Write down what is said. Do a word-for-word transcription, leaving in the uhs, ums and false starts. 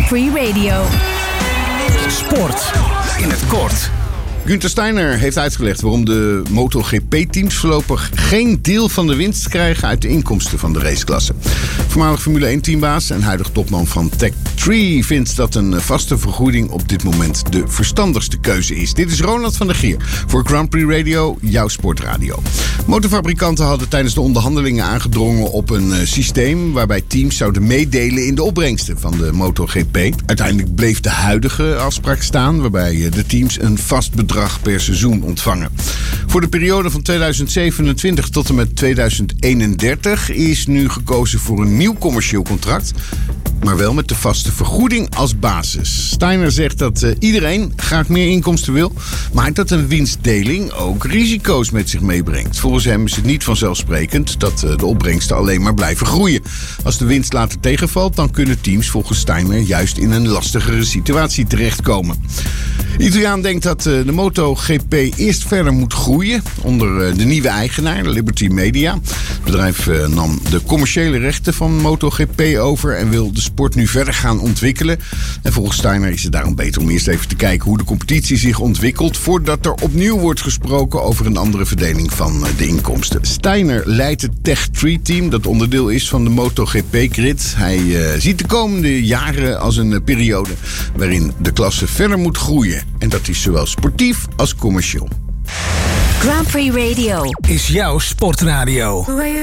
Grand Prix Radio. Sport in het kort. Günther Steiner heeft uitgelegd waarom de MotoGP-teams voorlopig geen deel van de winst krijgen uit de inkomsten van de raceklasse. Voormalig Formule één-teambaas en huidig topman van Tech drie vindt dat een vaste vergoeding op dit moment de verstandigste keuze is. Dit is Ronald van der Gier voor Grand Prix Radio, jouw sportradio. Motorfabrikanten hadden tijdens de onderhandelingen aangedrongen op een uh, systeem waarbij teams zouden meedelen in de opbrengsten van de MotoGP. Uiteindelijk bleef de huidige afspraak staan, waarbij uh, de teams een vast bedrag per seizoen ontvangen. Voor de periode van tweeduizend zevenentwintig tot en met tweeduizend eenendertig is nu gekozen voor een nieuw commercieel contract, maar wel met de vaste vergoeding als basis. Steiner zegt dat uh, iedereen graag meer inkomsten wil, maar dat een winstdeling ook risico's met zich meebrengt. Volgens hem is het niet vanzelfsprekend dat uh, de opbrengsten alleen maar blijven groeien. Als de winst later tegenvalt, dan kunnen teams volgens Steiner juist in een lastigere situatie terechtkomen. De Italiaan denkt dat uh, de MotoGP eerst verder moet groeien onder uh, de nieuwe eigenaar, Liberty Media. Het bedrijf uh, nam de commerciële rechten van MotoGP over en wil de sport nu verder gaan ontwikkelen. En volgens Steiner is het daarom beter om eerst even te kijken hoe de competitie zich ontwikkelt voordat er opnieuw wordt gesproken over een andere verdeling van uh, de inkomsten. Steiner leidt het Tech drie-team dat onderdeel is van de MotoGP-grid. Hij uh, ziet de komende jaren als een uh, periode waarin de klasse verder moet groeien. En dat is zowel sportief als commercieel. Grand Prix Radio is jouw sportradio.